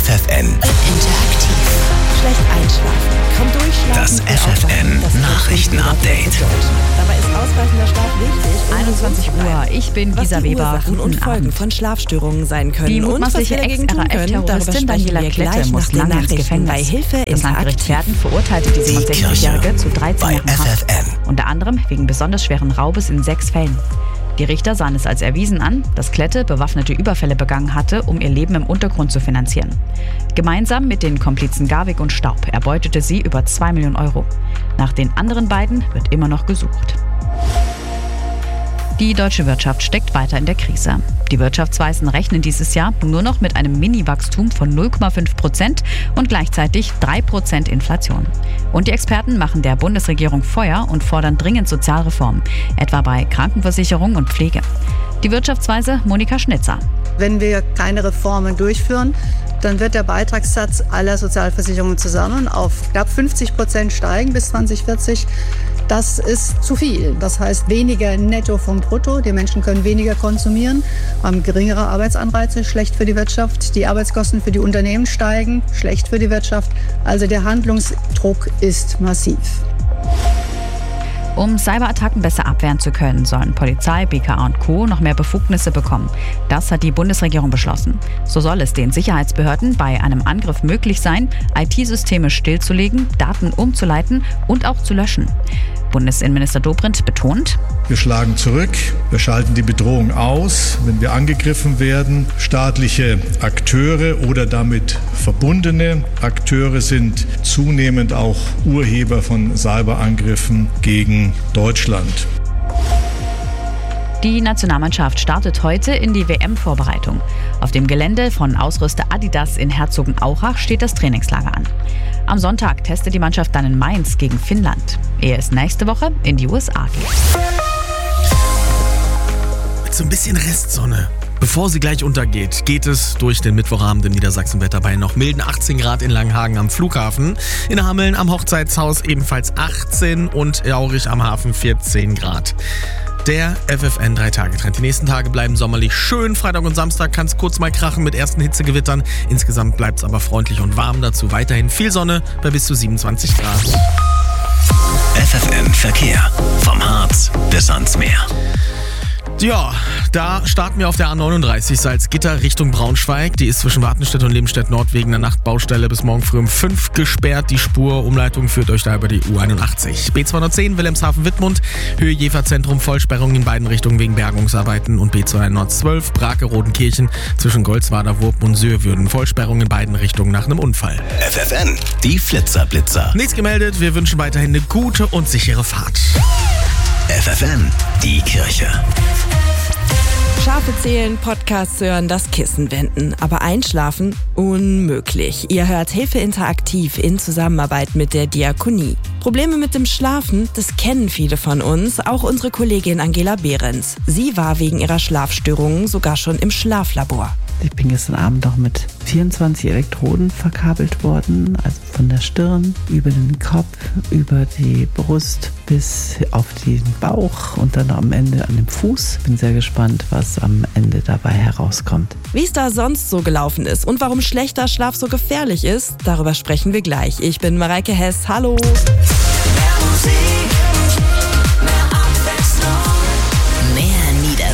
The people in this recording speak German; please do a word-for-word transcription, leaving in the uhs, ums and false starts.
F F N. Interaktiv. Schlecht einschlafen. Kaum durchschlafen. Das F F N Nachrichten-Update. Dabei ist ausreichender Schlaf wichtig. einundzwanzig Uhr, ich bin Gisa Weber. Guten und Folgen Abend. von Schlafstörungen sein können. Die mutmaßliche Ex-R A F-Terroristin Daniela Klette muss lange ins Gefängnis. Bei Hilfe Das Landgericht Verden verurteilte die siebenundsechzigjährige zu dreizehn Jahren Haft. Unter anderem wegen besonders schweren Raubes in sechs Fällen. Die Richter sahen es als erwiesen an, dass Klette bewaffnete Überfälle begangen hatte, um ihr Leben im Untergrund zu finanzieren. Gemeinsam mit den Komplizen Garwig und Staub erbeutete sie über zwei Millionen Euro. Nach den anderen beiden wird immer noch gesucht. Die deutsche Wirtschaft steckt weiter in der Krise. Die Wirtschaftsweisen rechnen dieses Jahr nur noch mit einem Mini-Wachstum von null Komma fünf Prozent und gleichzeitig drei Prozent Inflation. Und die Experten machen der Bundesregierung Feuer und fordern dringend Sozialreformen, etwa bei Krankenversicherung und Pflege. Die Wirtschaftsweise Monika Schnitzer. Wenn wir keine Reformen durchführen, dann wird der Beitragssatz aller Sozialversicherungen zusammen auf knapp fünfzig Prozent steigen bis zwanzig vierzig. Das ist zu viel. Das heißt weniger Netto vom Brutto. Die Menschen können weniger konsumieren, haben geringere Arbeitsanreize, schlecht für die Wirtschaft. Die Arbeitskosten für die Unternehmen steigen, schlecht für die Wirtschaft. Also der Handlungsdruck ist massiv. Um Cyberattacken besser abwehren zu können, sollen Polizei, B K A und Co. noch mehr Befugnisse bekommen. Das hat die Bundesregierung beschlossen. So soll es den Sicherheitsbehörden bei einem Angriff möglich sein, I T-Systeme stillzulegen, Daten umzuleiten und auch zu löschen. Bundesinnenminister Dobrindt betont: Wir schlagen zurück, wir schalten die Bedrohung aus, wenn wir angegriffen werden. Staatliche Akteure oder damit verbundene Akteure sind zunehmend auch Urheber von Cyberangriffen gegen Deutschland. Die Nationalmannschaft startet heute in die W M-Vorbereitung. Auf dem Gelände von Ausrüster Adidas in Herzogenaurach steht das Trainingslager an. Am Sonntag testet die Mannschaft dann in Mainz gegen Finnland, ehe es nächste Woche in die U S A geht. Mit so ein bisschen Restsonne. Bevor sie gleich untergeht, geht es durch den Mittwochabend im Niedersachsenwetter bei noch milden achtzehn Grad in Langenhagen am Flughafen. In Hameln am Hochzeitshaus ebenfalls achtzehn und Aurich am Hafen vierzehn Grad. Der F F N drei Tage Trend. Die nächsten Tage bleiben sommerlich schön. Freitag und Samstag kann es kurz mal krachen mit ersten Hitzegewittern. Insgesamt bleibt es aber freundlich und warm. Dazu weiterhin viel Sonne bei bis zu siebenundzwanzig Grad. F F N Verkehr. Vom Harz bis ans Meer. Ja, da starten wir auf der A neununddreißig Salzgitter Richtung Braunschweig. Die ist zwischen Wartenstedt und Lebenstedt Nord wegen der Nachtbaustelle bis morgen früh um fünf gesperrt. Die Spurumleitung führt euch da über die U einundachtzig. B zweihundertzehn Wilhelmshaven-Wittmund, Höhe Jever-Zentrum, Vollsperrung in beiden Richtungen wegen Bergungsarbeiten. Und B zweihundertzwölf Brake-Rodenkirchen zwischen Golzwader, Wurp und Söhrwürden. Vollsperrung in beiden Richtungen nach einem Unfall. F F N, die Flitzerblitzer. Nichts gemeldet, wir wünschen weiterhin eine gute und sichere Fahrt. F F N, die Kirche. Schafe zählen, Podcasts hören, das Kissen wenden. Aber einschlafen? Unmöglich. Ihr hört Hilfe Interaktiv in Zusammenarbeit mit der Diakonie. Probleme mit dem Schlafen? Das kennen viele von uns, auch unsere Kollegin Angela Behrens. Sie war wegen ihrer Schlafstörungen sogar schon im Schlaflabor. Ich bin gestern Abend noch mit vierundzwanzig Elektroden verkabelt worden, also von der Stirn über den Kopf, über die Brust bis auf den Bauch und dann am Ende an dem Fuß. Bin sehr gespannt, was am Ende dabei herauskommt. Wie es da sonst so gelaufen ist und warum schlechter Schlaf so gefährlich ist, darüber sprechen wir gleich. Ich bin Mareike Hess, hallo. Mehr Musik.